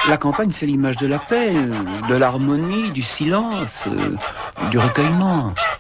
La campagne, c'est l'image de la paix, de l'harmonie, du silence, du recueillement.